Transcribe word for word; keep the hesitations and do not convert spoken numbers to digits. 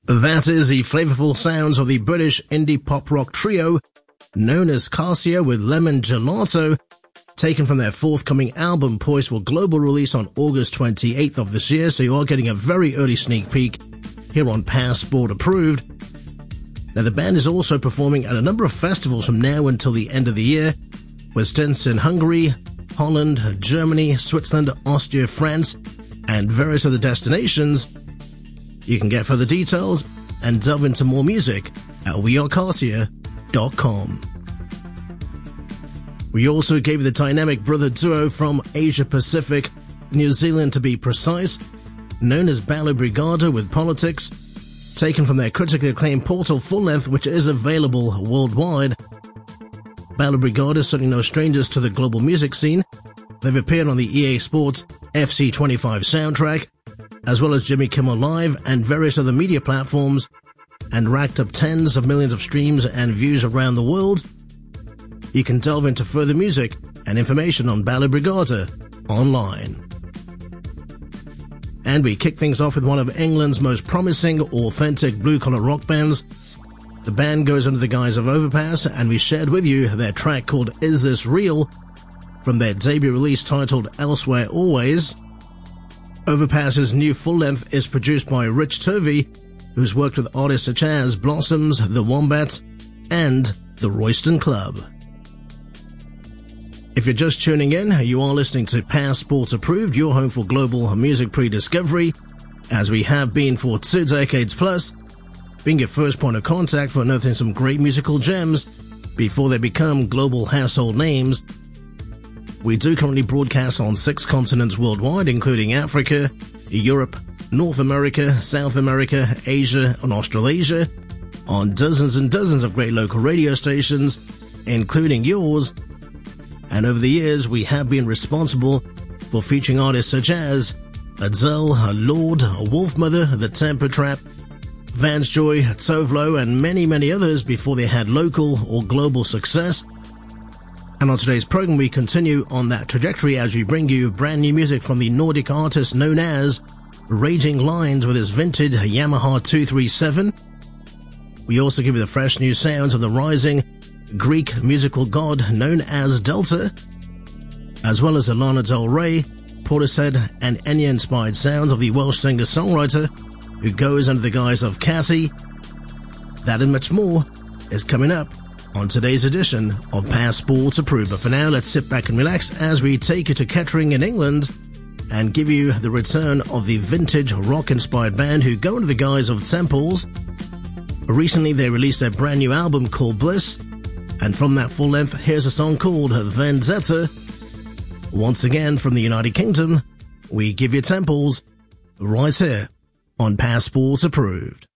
That is the flavorful sounds of the British indie pop rock trio known as Cassia with Lemon Gelato, taken from their forthcoming album poised for global release on August twenty-eighth of this year, so you are getting a very early sneak peek here on Passport Approved. Now the band is also performing at a number of festivals from now until the end of the year, with stints in Hungary, Holland, Germany, Switzerland, Austria, France, and various other destinations. You can get further details and delve into more music at we are cassia dot com. We also gave the dynamic brother duo from Asia Pacific, New Zealand to be precise, known as Ballo Brigada with Politics, taken from their critically acclaimed Portal full-length, which is available worldwide. Ballo Brigada is certainly no strangers to the global music scene. They've appeared on the E A Sports F C twenty-five soundtrack, as well as Jimmy Kimmel Live and various other media platforms, and racked up tens of millions of streams and views around the world. You can delve into further music and information on Ballo Brigada online. And we kick things off with one of England's most promising, authentic blue-collar rock bands. The band goes under the guise of Overpass, and we shared with you their track called Is This Real from their debut release titled Elsewhere Always. Overpass's new full-length is produced by Rich Tovey, who's worked with artists such as Blossoms, The Wombats, and The Royston Club. If you're just tuning in, you are listening to Passport Approved, your home for global music pre-discovery, as we have been for two decades plus, being your first point of contact for unearthing some great musical gems before they become global household names. We do currently broadcast on six continents worldwide, including Africa, Europe, North America, South America, Asia, and Australasia, on dozens and dozens of great local radio stations, including yours. And over the years, we have been responsible for featuring artists such as Adele, Lorde, Wolfmother, The Temper Trap, Vance Joy, Tovlo, and many, many others before they had local or global success. And on today's program, we continue on that trajectory as we bring you brand new music from the Nordic artist known as Raging Lines with his vintage Yamaha two thirty-seven. We also give you the fresh new sounds of the rising Greek musical god known as Delta, as well as Lana Del Rey, Portishead, and Enya-inspired sounds of the Welsh singer-songwriter who goes under the guise of Cassie. That and much more is coming up on today's edition of Passport Approved. But for now, let's sit back and relax as we take you to Kettering in England and give you the return of the vintage rock-inspired band who go under the guise of Temples. Recently, they released their brand new album called Bliss, and from that full length, here's a song called Vendetta. Once again, from the United Kingdom, we give you Temples right here on Passport Approved.